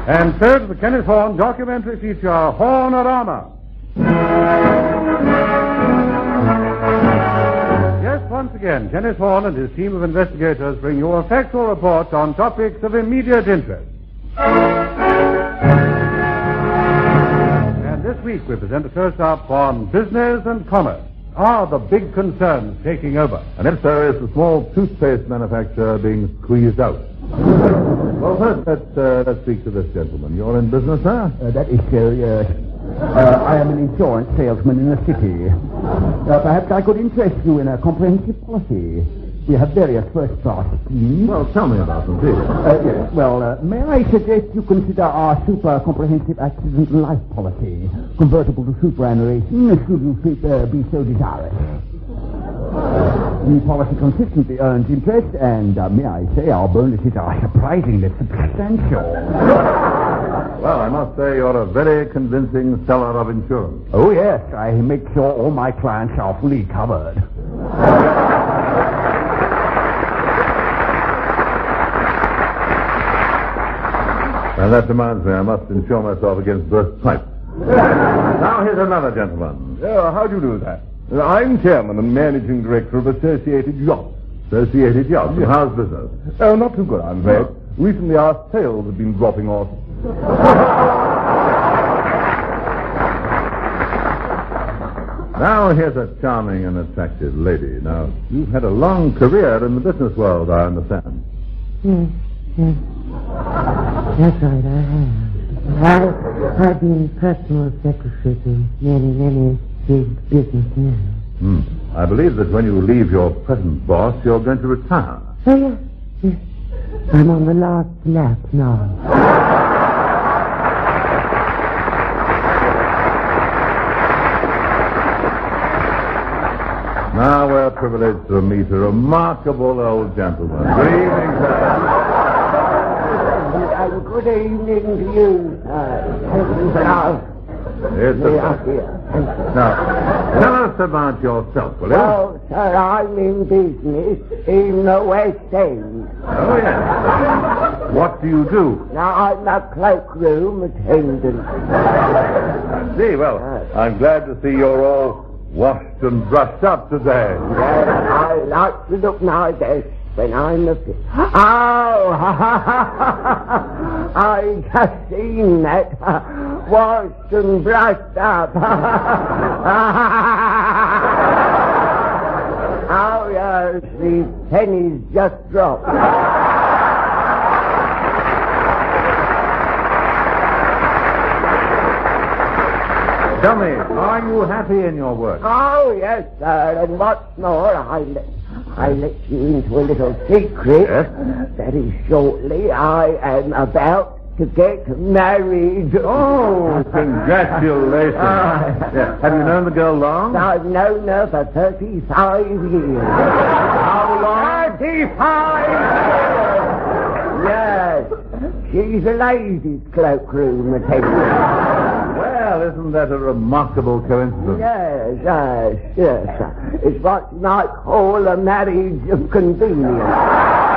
And so to the Kenneth Horne documentary feature, Hornorama. Yes, once again, Kenneth Horne and his team of investigators bring you a factual report on topics of immediate interest. And this week we present a close-up on business and commerce. Are the big concerns taking over? And if so, is the small toothpaste manufacturer being squeezed out? Well, first, let's speak to this gentleman. You're in business, huh? That is so, yes. I am an insurance salesman in the city. Perhaps I could interest you in a comprehensive policy. We have various first-class schemes. Well, tell me about them, please. Yes. Well, may I suggest you consider our super comprehensive accident life policy, convertible to superannuation, should you be so desirous. The policy consistently earns interest, and may I say our bonuses are surprisingly substantial. Well, I must say you're a very convincing seller of insurance. Oh, yes. I make sure all my clients are fully covered. And that reminds me, I must insure myself against burst pipes. Now here's another gentleman. How do you do that? I'm chairman and managing director of Associated Yachts. Associated Yachts? Yes. How's business? Oh, not too good, I'm afraid. Recently our sales have been dropping off. Now here's a charming and attractive lady. Now, you've had a long career in the business world, I understand. Yes. That's right, I have. I've been personal secretary to many big businessmen. I believe that when you leave your present boss, you're going to retire. Oh, yes. I'm on the last lap now. Now we're privileged to meet a remarkable old gentleman. Good evening, sir. Good evening to you, Yes, sir. Now, tell us about yourself, will you? Well, sir, I'm in business in the West End. Oh, yes. What do you do? Now, I'm a cloakroom attendant. I see. Well, I'm glad to see you're all washed and brushed up today. Yes, I like to look my best when I'm a bit... Oh! I just seen that. Washed and brushed up. Oh, yes, the pennies just dropped. Tell me, are you happy in your work? Oh, yes, sir, and what's more, I let you into a little secret. Yes? Very shortly, I am about to get married. Oh, congratulations. Yeah. Have you known the girl long? I've known her for 35 years. How long? 35 years! Yes. She's a ladies' cloakroom attendant. Well, isn't that a remarkable coincidence? Yes. It's what you might call a marriage of convenience.